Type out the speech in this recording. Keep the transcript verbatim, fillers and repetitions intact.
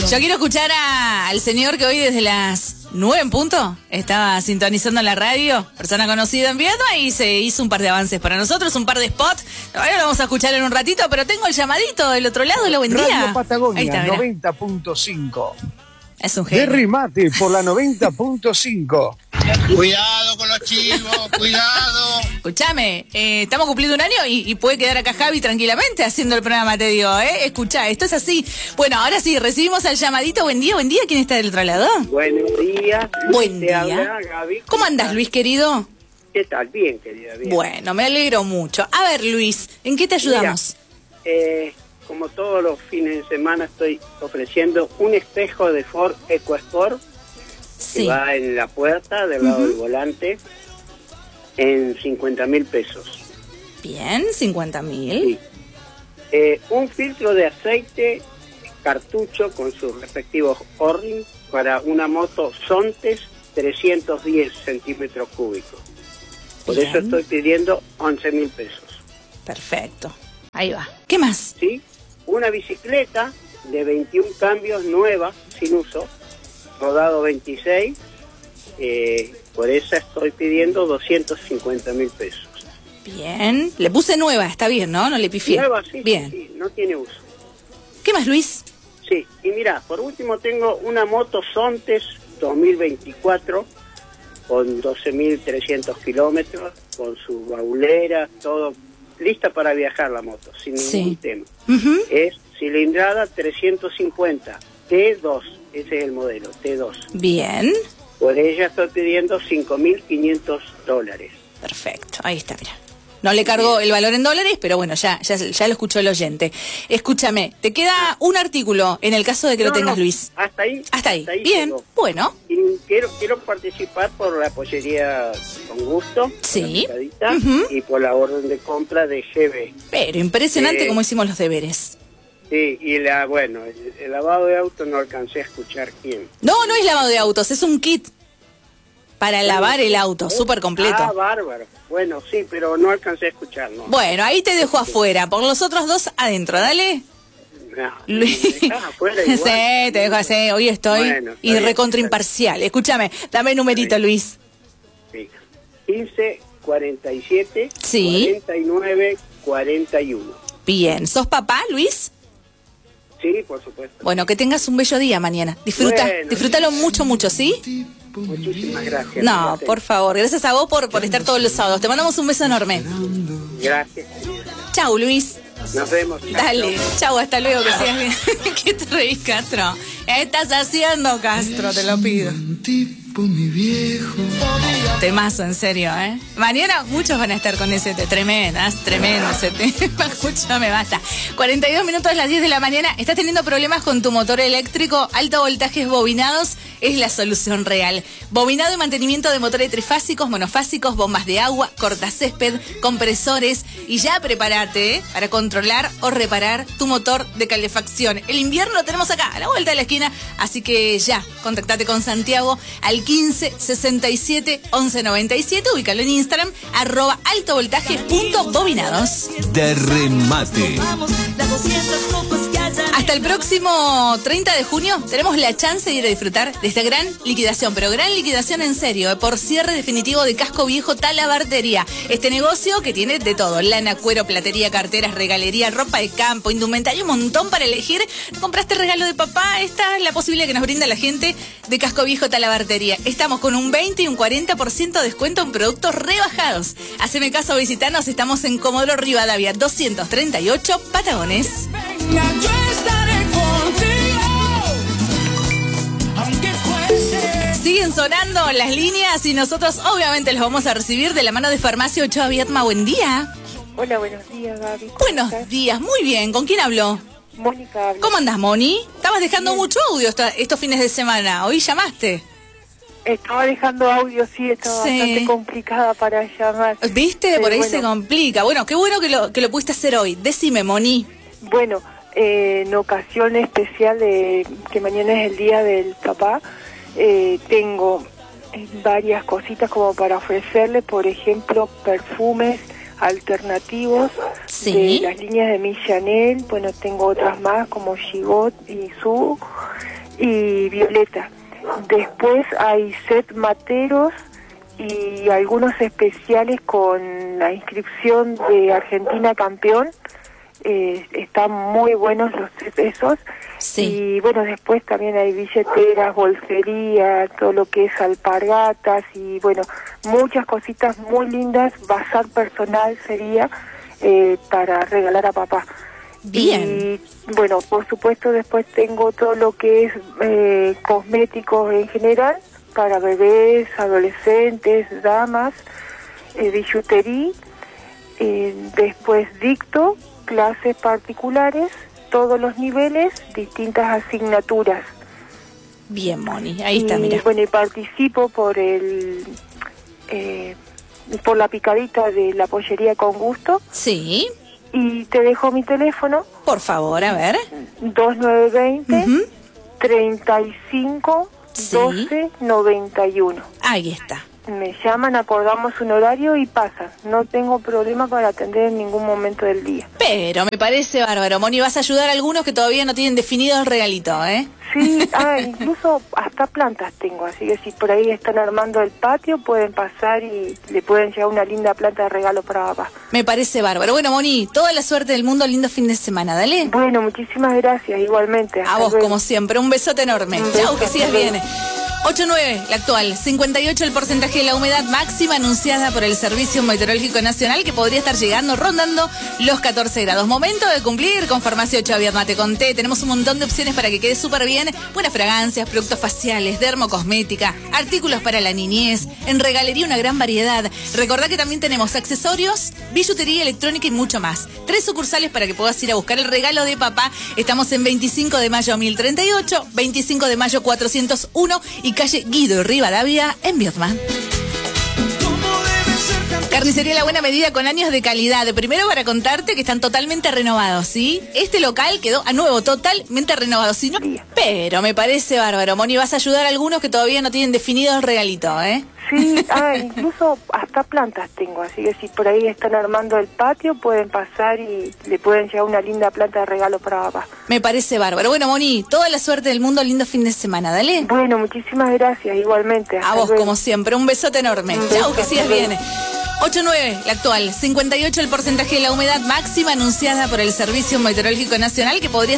Yo quiero escuchar a, al señor que hoy desde las nueve en punto estaba sintonizando la radio, persona conocida en Viedma, y se hizo un par de avances para nosotros, un par de spots. Ahora lo vamos a escuchar en un ratito, pero tengo el llamadito del otro lado. Lo buen día. Radio Patagonia noventa punto cinco. Es un genio. De remate por la noventa punto cinco. Cuidado con los chivos, cuidado. Escuchame, eh, estamos cumpliendo un año y, y puede quedar acá Javi tranquilamente haciendo el programa, te digo, ¿eh? Escuchá, esto es así. Bueno, ahora sí, recibimos al llamadito. Buen día, buen día. ¿Quién está del otro lado? Buenos días. Buen Te día. habla Gaby. ¿Cómo andás, Luis, querido? ¿Qué tal? Bien, querida, bien. Bueno, me alegro mucho. A ver, Luis, ¿en qué te ayudamos? Mira, eh, como todos los fines de semana estoy ofreciendo un espejo de Ford EcoSport Sí. que va en la puerta del lado Uh-huh. del volante en cincuenta mil pesos. Bien, cincuenta mil. Sí. Eh, un filtro de aceite cartucho con sus respectivos O-ring para una moto Sontes trescientos diez centímetros cúbicos. Por Bien. eso estoy pidiendo once mil pesos. Perfecto. Ahí va. ¿Qué más? ¿Sí? Una bicicleta de veintiún cambios nueva, sin uso, rodado veintiséis, eh, por esa estoy pidiendo doscientos cincuenta mil pesos. Bien. Le puse nueva, está bien, ¿no? No le pifié. Nueva, sí, Bien. sí, sí, no tiene uso. ¿Qué más, Luis? Sí, y mira, por último tengo una moto Sontes dos mil veinticuatro con doce mil trescientos kilómetros, con sus bauleras, todo, lista para viajar la moto, sin ningún Sí. tema. Uh-huh. Es cilindrada trescientos cincuenta, T dos, ese es el modelo, T dos. Bien. Por ella estoy pidiendo cinco mil quinientos dólares. Perfecto. Ahí está, mira. No le cargo el valor en dólares, pero bueno, ya, ya, ya lo escuchó el oyente. Escúchame, te queda un artículo en el caso de que No, lo tengas, no, Luis. Hasta ahí. Hasta ahí. Bien. llegó. Bueno. Y quiero, quiero participar por la pollería con gusto, Sí. por la picadita, Ujú. y por la orden de compra de G B. Pero impresionante Eh, cómo hicimos los deberes. Sí, y la, bueno, el, el lavado de auto no alcancé a escuchar quién. No, no es lavado de autos, es un kit para lavar el auto, súper completo. Ah, bárbaro. Bueno, sí, pero no alcancé a escuchar, ¿no? Bueno, ahí te dejo afuera, por los otros dos adentro, dale. No, Luis. me dejás afuera igual. Sí, te dejo así, hoy estoy Bueno, está y bien, recontra está bien. imparcial. Escúchame, dame el numerito, Está bien. Luis. Sí. quince, cuarenta y siete, Sí. cuarenta y nueve, cuarenta y uno. Bien, ¿sos papá, Luis? Sí, por supuesto. Bueno, que tengas un bello día mañana. Disfruta, Bueno, disfrútalo mucho, mucho, ¿sí? Muchísimas gracias. No, Cuídate. por favor, gracias a vos por, por estar todos los sábados. Te mandamos un beso enorme. Gracias. Chau, Luis. Nos vemos. Chao, Dale, chao. chau, hasta luego, que sigas bien. ¿Qué te reís, Castro? ¿Qué estás haciendo, Castro? Te lo pido. Temazo, en serio, ¿eh? Mañana muchos van a estar con ese tema. Tremendas, tremendo ese tema. Escúchame, basta. cuarenta y dos minutos a las diez de la mañana. ¿Estás teniendo problemas con tu motor eléctrico? Alto voltajes bobinados es la solución real. Bobinado y mantenimiento de motores trifásicos, monofásicos, bombas de agua, cortacésped, compresores. Y ya prepárate, ¿eh? Para controlar o reparar tu motor de calefacción. El invierno lo tenemos acá, a la vuelta de la esquina. Así que ya, contactate con Santiago al quince, sesenta y siete, once noventa y siete. Ubícalo en Instagram, arroba altovoltaje.bobinados. De remate. Hasta el próximo treinta de junio tenemos la chance de ir a disfrutar de esta gran liquidación, pero gran liquidación en serio, ¿eh? Por cierre definitivo de Casco Viejo Talabartería. Este negocio que tiene de todo: lana, cuero, platería, carteras, regalería, ropa de campo, indumentaria, un montón para elegir. ¿Compraste el regalo de papá? Esta es la posibilidad que nos brinda la gente de Casco Viejo Talabartería. Estamos con un veinte y un cuarenta por ciento de descuento en productos rebajados. Haceme caso, visitanos. Estamos en Comodoro Rivadavia doscientos treinta y ocho, Patagones. Siguen sonando las líneas y nosotros obviamente los vamos a recibir de la mano de Farmacia Ochoa Viedma. Buen día. Hola, buenos días, Gaby. ¿Cómo Buenos estás? días, muy bien. ¿Con quién habló? Mónica habla. ¿Cómo andás, Moni? Estabas dejando Bien. mucho audio esta- estos fines de semana. Hoy llamaste. Estaba dejando audio, sí, estaba Sí. bastante complicada para llamar. ¿Viste? Pero Por ahí bueno, se complica. Bueno, qué bueno que lo, que lo pudiste hacer hoy. Decime, Moni. Bueno, eh, en ocasión especial de que mañana es el día del papá, eh, tengo eh, varias cositas como para ofrecerle, por ejemplo, perfumes alternativos Sí. de las líneas de Miss Chanel. Bueno, tengo otras más como Gigot y Su. y violeta. Después hay set materos y algunos especiales con la inscripción de Argentina campeón. Eh, están muy buenos los esos. Sí. Y bueno, después también hay billeteras, bolsería, todo lo que es alpargatas y bueno, muchas cositas muy lindas. Bazar personal sería eh, para regalar a papá. Bien. Y bueno, por supuesto después tengo todo lo que es eh, cosméticos en general para bebés, adolescentes, damas, eh, billutería, eh, después dicto, clases particulares, todos los niveles, distintas asignaturas. Bien, Moni, ahí está, y, mira. Bueno, y participo por el eh, por la picadita de la pollería con gusto. Sí. Y te dejo mi teléfono. Por favor, a ver. dos nueve dos cero, Uh-huh. treinta y cinco, Sí. doce, noventa y uno. Ahí está. Me llaman, acordamos un horario y pasan. No tengo problema para atender en ningún momento del día. Pero me parece bárbaro, Moni, vas a ayudar a algunos que todavía no tienen definido el regalito, ¿eh? Sí, ah, incluso hasta plantas tengo, así que si por ahí están armando el patio, pueden pasar y le pueden llevar una linda planta de regalo para papá. Me parece bárbaro. Bueno, Moni, toda la suerte del mundo, lindo fin de semana, dale. Bueno, muchísimas gracias, igualmente. A vos, como siempre, un besote enorme. Un Chau, beso, que sigas hasta luego. bien. ocho nueve, la actual, cincuenta y ocho el porcentaje de la humedad máxima anunciada por el Servicio Meteorológico Nacional, que podría estar llegando, rondando los catorce grados. Momento de cumplir con Farmacia Ochoa Mate con té. Tenemos un montón de opciones para que quede súper bien. Buenas fragancias, productos faciales, dermocosmética, artículos para la niñez, en regalería una gran variedad. Recordá que también tenemos accesorios, billutería electrónica y mucho más. Tres sucursales para que puedas ir a buscar el regalo de papá. Estamos en veinticinco de mayo mil treinta y ocho, veinticinco de mayo cuatrocientos uno y calle Guido y Rivadavia en Viedma. Carnicería La Buena Medida con años de calidad. Primero para contarte que están totalmente renovados, ¿sí? Este local quedó a nuevo, totalmente renovado. Si no, pero me parece bárbaro, Moni, vas a ayudar a algunos que todavía no tienen definido el regalito, ¿eh? Sí, ah, incluso hasta plantas tengo, así que si por ahí están armando el patio, pueden pasar y le pueden llevar una linda planta de regalo para papá. Me parece bárbaro. Bueno, Moni, toda la suerte del mundo, lindo fin de semana, dale. Bueno, muchísimas gracias, igualmente. A vos, como siempre, un besote enorme. Un Chau, beso, que sigas hasta luego. bien. ocho nueve, la actual, cincuenta y ocho el porcentaje de la humedad máxima anunciada por el Servicio Meteorológico Nacional, que podría